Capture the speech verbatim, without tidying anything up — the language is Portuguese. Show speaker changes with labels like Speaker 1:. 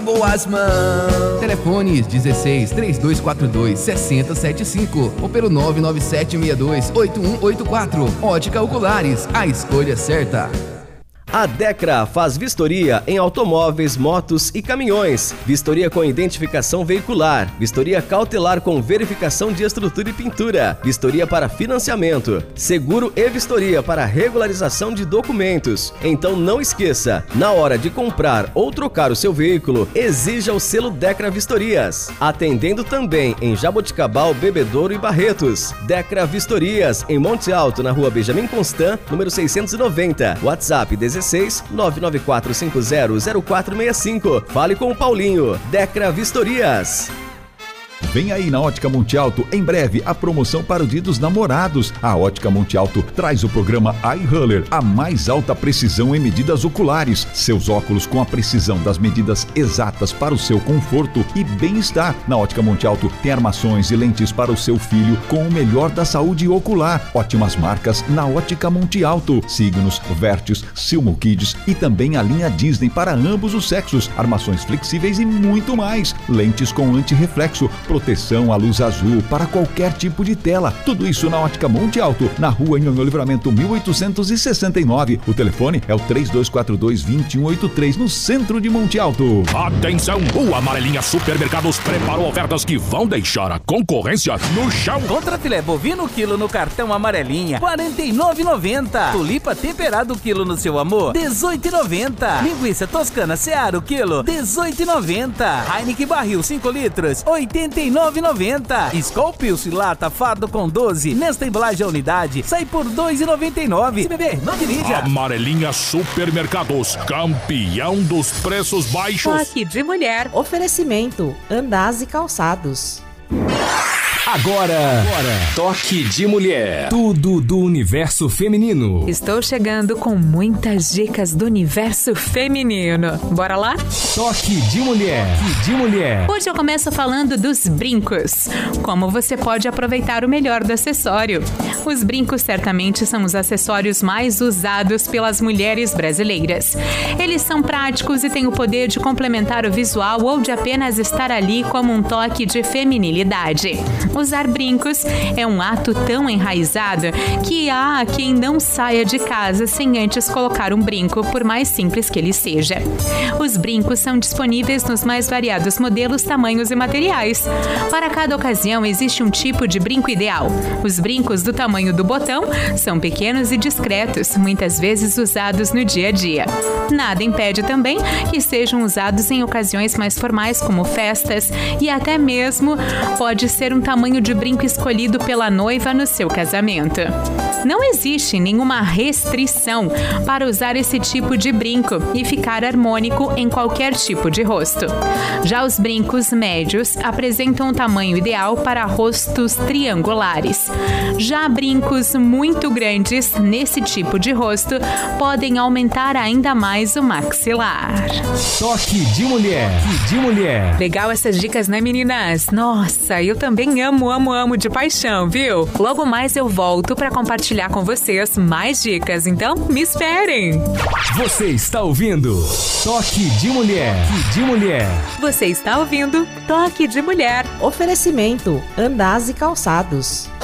Speaker 1: boas mãos.
Speaker 2: Telefones dezesseis, trinta e dois quarenta e dois, sessenta setenta e cinco ou pelo nove nove sete seis dois, oito um oito quatro. Ótica Oculares, a escolha certa.
Speaker 3: A Decra faz vistoria em automóveis, motos e caminhões. Vistoria com identificação veicular. Vistoria cautelar com verificação de estrutura e pintura. Vistoria para financiamento. Seguro e vistoria para regularização de documentos. Então não esqueça, na hora de comprar ou trocar o seu veículo, exija o selo Decra Vistorias. Atendendo também em Jaboticabal, Bebedouro e Barretos. Decra Vistorias, em Monte Alto, na rua Benjamin Constant, número seiscentos e noventa. WhatsApp dezesseis, nove nove quatro cinco zero, zero quatro seis cinco. Fale com o Paulinho. Decra Vistorias.
Speaker 4: Vem aí na Ótica Monte Alto, em breve, a promoção para o Dia dos Namorados. A Ótica Monte Alto traz o programa Eye Huller, a mais alta precisão em medidas oculares. Seus óculos com a precisão das medidas exatas para o seu conforto e bem-estar. Na Ótica Monte Alto tem armações e lentes para o seu filho com o melhor da saúde ocular. Ótimas marcas na Ótica Monte Alto. Signos, Vertius, Silmo Kids e também a linha Disney para ambos os sexos. Armações flexíveis e muito mais. Lentes com antirreflexo, proteção à luz azul para qualquer tipo de tela. Tudo isso na Ótica Monte Alto, na rua Nhonhô Livramento mil oitocentos e sessenta e nove. O telefone é o três dois quatro dois, dois um oito três, no centro de Monte Alto.
Speaker 5: Atenção, o Amarelinha Supermercados preparou ofertas que vão deixar a concorrência no chão.
Speaker 6: Contra filé bovino quilo no cartão Amarelinha, quarenta e nove reais e noventa centavos. Tulipa temperado quilo no seu amor, dezoito reais e noventa centavos. Linguiça toscana Seara quilo, dezoito reais e noventa centavos. Heineken barril cinco litros, oitenta e nove reais e noventa centavos. Skol Pilsen lata fardo com doze, nesta embalagem a unidade, sai por dois reais e noventa e nove centavos. Se beber, não dirija.
Speaker 5: Amarelinha Supermercados, campeão dos preços baixos.
Speaker 7: Toque de mulher. Oferecimento, Andaz e Calçados.
Speaker 8: Agora, Agora, Toque de Mulher. Tudo do universo feminino.
Speaker 9: Estou chegando com muitas dicas do universo feminino. Bora lá?
Speaker 8: Toque de Mulher. De mulher.
Speaker 9: Hoje eu começo falando dos brincos. Como você pode aproveitar o melhor do acessório. Os brincos certamente são os acessórios mais usados pelas mulheres brasileiras. Eles são práticos e têm o poder de complementar o visual ou de apenas estar ali como um toque de feminilidade. Usar brincos é um ato tão enraizado que há quem não saia de casa sem antes colocar um brinco, por mais simples que ele seja. Os brincos são disponíveis nos mais variados modelos, tamanhos e materiais. Para cada ocasião existe um tipo de brinco ideal. Os brincos do tamanho do botão são pequenos e discretos, muitas vezes usados no dia a dia. Nada impede também que sejam usados em ocasiões mais formais, como festas, e até mesmo pode ser um tamanho de brinco escolhido pela noiva no seu casamento. Não existe nenhuma restrição para usar esse tipo de brinco e ficar harmônico em qualquer tipo de rosto. Já os brincos médios apresentam um tamanho ideal para rostos triangulares. Já brincos muito grandes nesse tipo de rosto podem aumentar ainda mais o maxilar.
Speaker 8: Toque de mulher. De mulher.
Speaker 9: Legal essas dicas, né, meninas? Nossa, eu também amo, amo, amo de paixão, viu? Logo mais eu volto para compartilhar com vocês mais dicas, então me esperem.
Speaker 8: Você está ouvindo Toque de Mulher. De mulher.
Speaker 9: Você está ouvindo Toque de Mulher.
Speaker 7: Oferecimento, Andaz e Calçados.